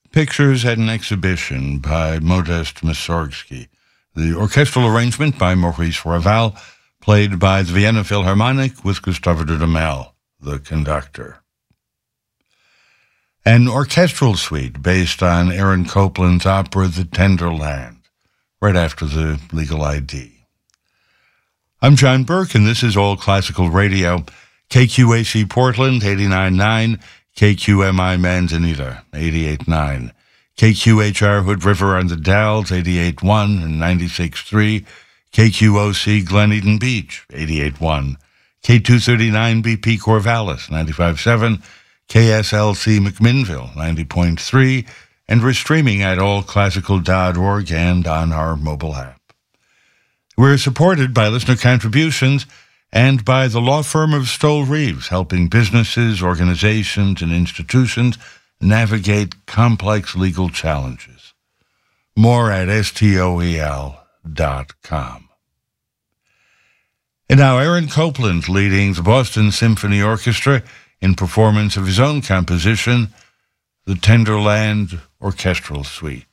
Pictures at an exhibition by Modest Mussorgsky. The orchestral arrangement by Maurice Raval, played by the Vienna Philharmonic with Gustave Dudamel, the conductor. An orchestral suite based on Aaron Copland's opera The Tender Land, right after the Legal ID. I'm John Burke, and this is All Classical Radio. KQAC Portland, 89.9, KQMI Manzanita, 88.9, KQHR Hood River on the Dalles, 88.1 and 96.3, KQOC Glen Eden Beach, 88.1, K239 BP Corvallis, 95.7, KSLC McMinnville, 90.3, and we're streaming at allclassical.org and on our mobile app. We're supported by listener contributions and by the law firm of Stoll Reeves, helping businesses, organizations, and institutions navigate complex legal challenges. More at stoel.com. And now Aaron Copland leading the Boston Symphony Orchestra in performance of his own composition, The Tender Land Orchestral Suite.